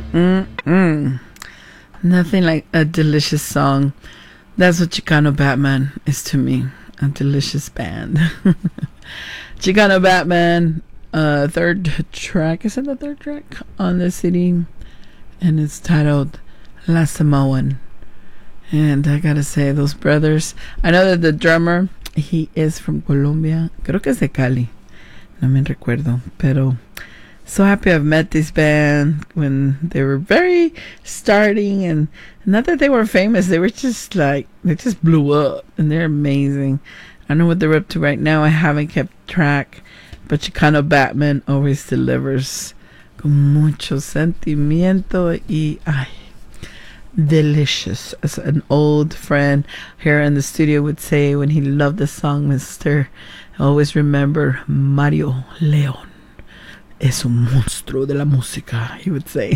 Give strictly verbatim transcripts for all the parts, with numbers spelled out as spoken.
Mm-mm. Nothing like a delicious song. That's what Chicano Batman is to me. A delicious band. Chicano Batman, uh, third track. Is it the third track on the C D? And it's titled La Samoan. And I gotta say, those brothers. I know that the drummer, he is from Colombia. Creo que es de Cali. No me recuerdo. Pero so happy I've met this band when they were very starting, and not that they were famous, they were just like, they just blew up, and they're amazing. I don't know what they're up to right now. I haven't kept track, but Chicano Batman always delivers con mucho sentimiento y ay, delicious, as an old friend here in the studio would say when he loved the song, Mister Always remember Mario León. Es un monstruo de la música, he would say.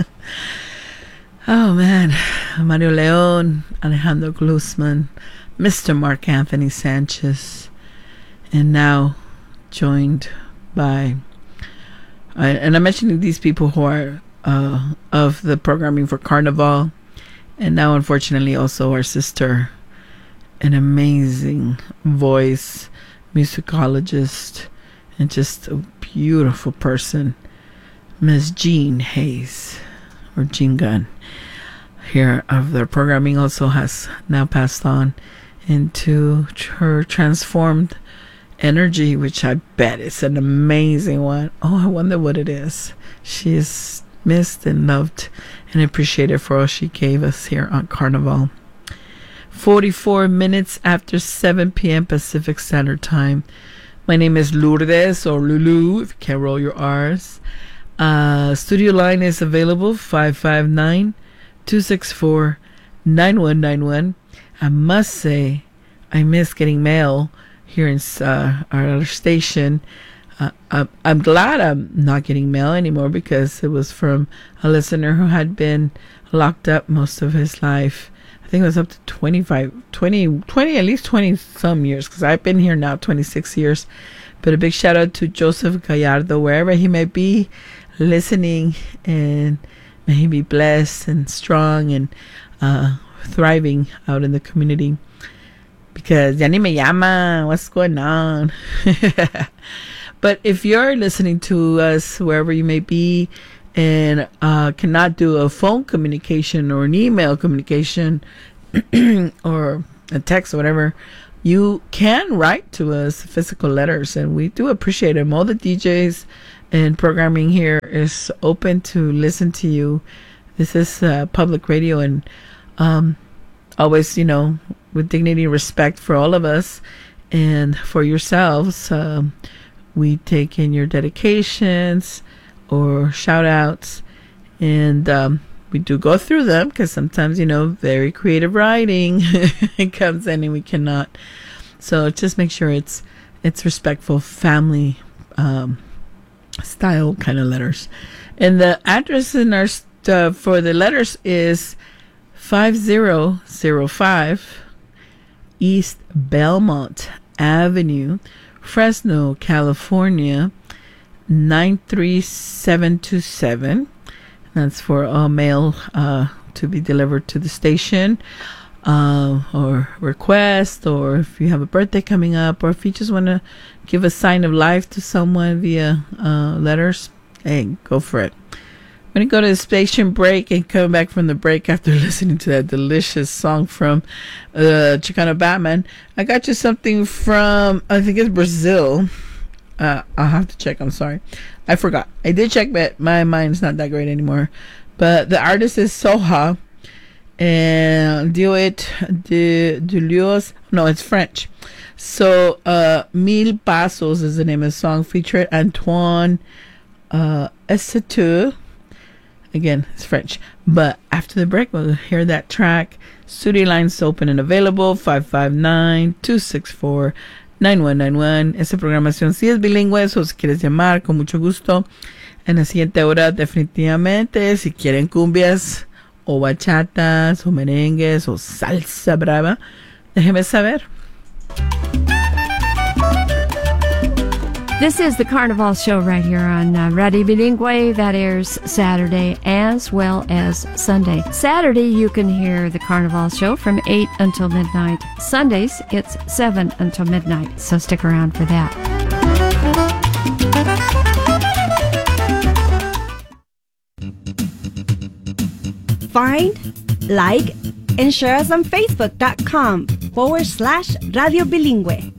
Oh man, Mario León, Alejandro Glusman, Mister Mark Anthony Sanchez, and now joined by, uh, and I'm mentioning these people who are uh, of the programming for Carnival, and now unfortunately also our sister, an amazing voice, musicologist, and just a beautiful person, Miss Jean Hayes, or Jean Gunn, here of their programming also has now passed on into her transformed energy, which I bet is an amazing one. Oh, I wonder what it is. She is missed and loved and appreciated for all she gave us here on Carnival. forty-four minutes after seven p.m. Pacific Standard Time. My name is Lourdes, or Lulu, if you can't roll your R's. Uh, studio line is available, five five nine, two six four, nine one nine one. I must say, I miss getting mail here in uh, our station. Uh, I'm, I'm glad I'm not getting mail anymore, because it was from a listener who had been locked up most of his life. I think it was up to twenty-five, twenty, twenty, at least twenty some years, because I've been here now twenty-six years. But a big shout out to Joseph Gallardo, wherever he may be listening, and may he be blessed and strong and uh, thriving out in the community. Because ya ni me llama, what's going on? But if you're listening to us wherever you may be, and uh, cannot do a phone communication or an email communication or a text or whatever, you can write to us physical letters, and we do appreciate them. All the D Js and programming here is open to listen to you. This is uh, public radio, and um, always, you know, with dignity and respect for all of us and for yourselves. Um, we take in your dedications or shout outs, and um, we do go through them, because sometimes, you know, very creative writing comes in and we cannot. So just make sure it's it's respectful, family um, style kind of letters. And the address in our uh, for the letters is five zero zero five East Belmont Avenue, Fresno, California, nine three seven two seven. That's for all mail uh, to be delivered to the station, uh, or request, or if you have a birthday coming up, or if you just want to give a sign of life to someone via uh, letters, hey, go for it. I'm going to go to the station break and come back from the break after listening to that delicious song from uh, Chicano Batman. I got you something from, I think it's Brazil. Uh, I'll have to check. I'm sorry. I forgot. I did check, but my mind's not that great anymore. But the artist is Soha. And Duet de Dulios. No, it's French. So, uh, Mille Pasos is the name of the song. Featured Antoine uh, Essatou. Again, it's French. But after the break, we'll hear that track. Studio lines open and available. five five nine, two six four, nine one nine one. Esa programación sí es bilingüe, o si quieres llamar, con mucho gusto. En la siguiente hora, definitivamente, si quieren cumbias, o bachatas, o merengues, o salsa brava, déjeme saber. This is the Carnival Show right here on uh, Radio Bilingüe. That airs Saturday as well as Sunday. Saturday, you can hear the Carnival Show from eight until midnight. Sundays, it's seven until midnight, so stick around for that. Find, like, and share us on Facebook.com forward slash Radio Bilingüe.